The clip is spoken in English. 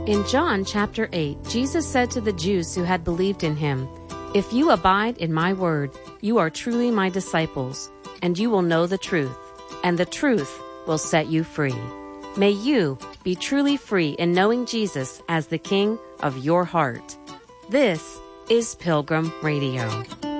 In John chapter 8, Jesus said to the Jews who had believed in him, "If you abide in my word, you are truly my disciples, and you will know the truth, and the truth will set you free." May you be truly free in knowing Jesus as the King of your heart. This is Pilgrim Radio.